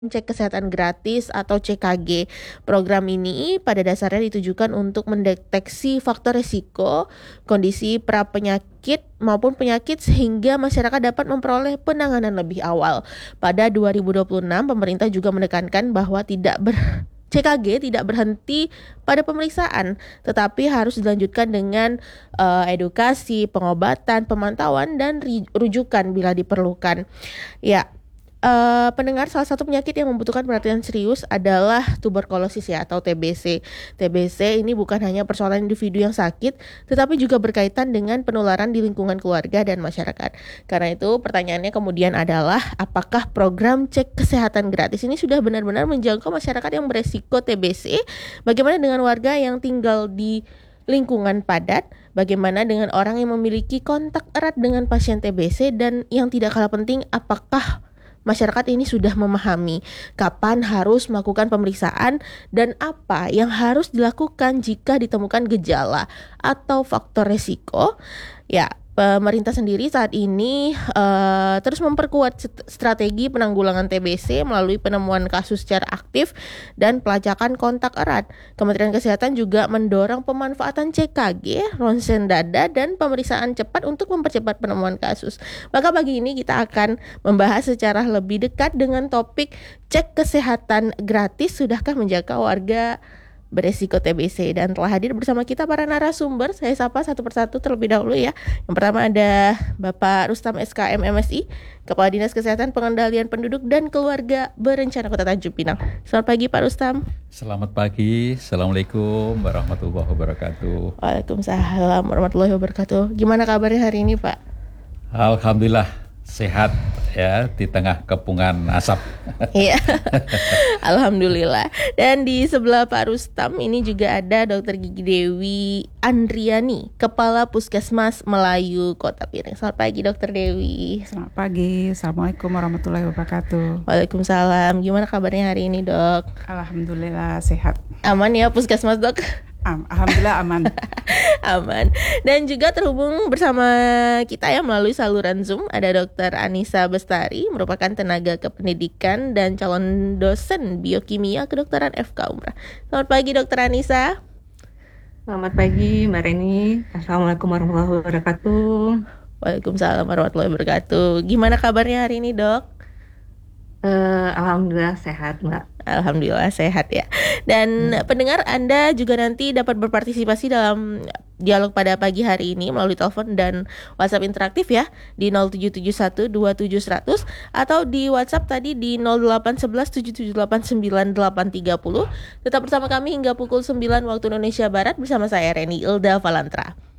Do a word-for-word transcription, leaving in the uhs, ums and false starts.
Cek kesehatan gratis atau C K G. Program ini pada dasarnya ditujukan untuk mendeteksi faktor risiko, kondisi pra-penyakit maupun penyakit sehingga masyarakat dapat memperoleh penanganan lebih awal. Pada dua ribu dua puluh enam, pemerintah juga menekankan bahwa tidak ber C K G tidak berhenti pada pemeriksaan, tetapi harus dilanjutkan dengan uh, edukasi, pengobatan, pemantauan, dan rujukan bila diperlukan. Ya. Uh, pendengar, salah satu penyakit yang membutuhkan perhatian serius adalah tuberkulosis ya atau T B C. T B C ini bukan hanya persoalan individu yang sakit, tetapi juga berkaitan dengan penularan di lingkungan keluarga dan masyarakat. Karena itu pertanyaannya kemudian adalah apakah program cek kesehatan gratis ini sudah benar-benar menjangkau masyarakat yang beresiko T B C? Bagaimana dengan warga yang tinggal di lingkungan padat? Bagaimana dengan orang yang memiliki kontak erat dengan pasien T B C? Dan yang tidak kalah penting, apakah masyarakat ini sudah memahami kapan harus melakukan pemeriksaan dan apa yang harus dilakukan jika ditemukan gejala atau faktor resiko? Ya, pemerintah sendiri saat ini uh, terus memperkuat strategi penanggulangan T B C melalui penemuan kasus secara aktif dan pelacakan kontak erat. Kementerian Kesehatan juga mendorong pemanfaatan C K G, ronsen dada, dan pemeriksaan cepat untuk mempercepat penemuan kasus. Maka pagi ini kita akan membahas secara lebih dekat dengan topik cek kesehatan gratis sudahkah menjaga warga beresiko T B C, dan telah hadir bersama kita para narasumber. Saya sapa satu persatu terlebih dahulu ya. Yang pertama ada Bapak Rustam S K M M S I, Kepala Dinas Kesehatan Pengendalian Penduduk dan Keluarga Berencana Kota Tanjung Pinang. Selamat pagi Pak Rustam. Selamat pagi, Assalamualaikum warahmatullahi wabarakatuh. Waalaikumsalam warahmatullahi wabarakatuh. Gimana kabarnya hari ini Pak? Alhamdulillah sehat ya di tengah kepungan asap. Iya, alhamdulillah. Dan di sebelah Pak Rustam ini juga ada Dokter Gigi Dewi Andriani, Kepala Puskesmas Melayu Kota Piring. Selamat pagi Dokter Dewi. Selamat pagi, Assalamualaikum warahmatullahi wabarakatuh. Waalaikumsalam. Gimana kabarnya hari ini Dok? Alhamdulillah sehat. Aman ya Puskesmas Dok? Alhamdulillah aman. Aman. Dan juga terhubung bersama kita ya melalui saluran Zoom ada Dokter Anissa Bestari, merupakan tenaga kependidikan dan calon dosen biokimia kedokteran F K Umrah. Selamat pagi Dokter Anissa. Selamat pagi Mbak Reni. Assalamualaikum warahmatullahi wabarakatuh. Waalaikumsalam warahmatullahi wabarakatuh. Gimana kabarnya hari ini Dok? Uh, Alhamdulillah sehat Mbak. Alhamdulillah sehat ya. Dan hmm. pendengar, Anda juga nanti dapat berpartisipasi dalam dialog pada pagi hari ini melalui telepon dan WhatsApp interaktif ya di nol tujuh tujuh satu dua tujuh satu nol nol atau di WhatsApp tadi di nol delapan satu satu tujuh tujuh delapan sembilan delapan tiga nol. Tetap bersama kami hingga pukul sembilan waktu Indonesia Barat bersama saya Reni Ilda Valantra.